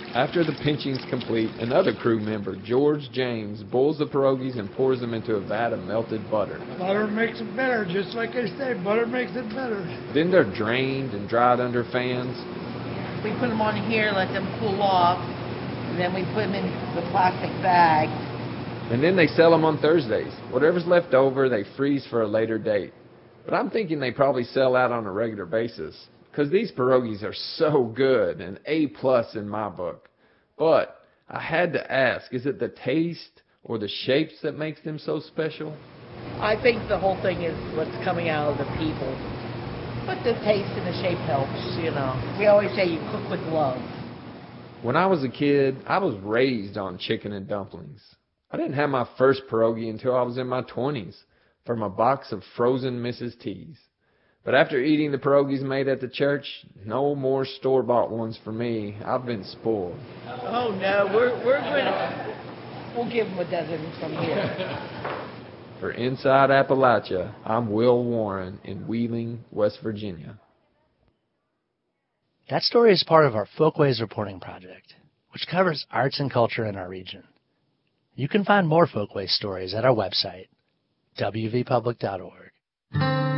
After the pinching's complete, another crew member, George James, boils the pierogies and pours them into a vat of melted butter. Butter makes it better, just like I say, butter makes it better. Then they're drained and dried under fans. We put them on here, let them cool off, and then we put them in the plastic bag. And then they sell them on Thursdays. Whatever's left over, they freeze for a later date. But I'm thinking they probably sell out on a regular basis, because these pierogies are so good, and A+ in my book. But I had to ask, is it the taste or the shapes that makes them so special? I think the whole thing is what's coming out of the people. But the taste and the shape helps, you know. We always say you cook with love. When I was a kid, I was raised on chicken and dumplings. I didn't have my first pierogi until I was in my 20s from a box of frozen Mrs. T's. But after eating the pierogies made at the church, no more store-bought ones for me. I've been spoiled. Oh, no, we'll give them a dozen from here. For Inside Appalachia, I'm Will Warren in Wheeling, West Virginia. That story is part of our Folkways reporting project, which covers arts and culture in our region. You can find more Folkways stories at our website, wvpublic.org.